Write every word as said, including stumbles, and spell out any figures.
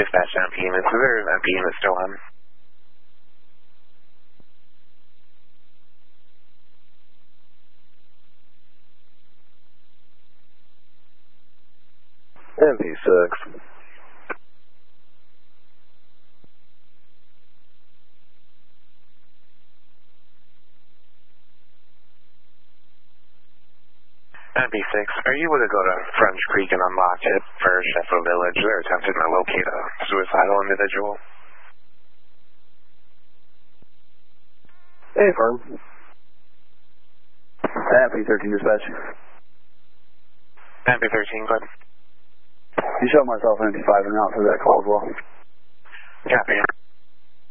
Dispatch M P units. Is there an M P unit still on? M P six. M P six, are you able to go to French Creek and unlock it for Sheffield Village? They're attempting to locate a suicidal individual. Hey, firm. M P thirteen dispatch. M P thirteen, go ahead. You show myself an M P five and out for that call as well. Copy.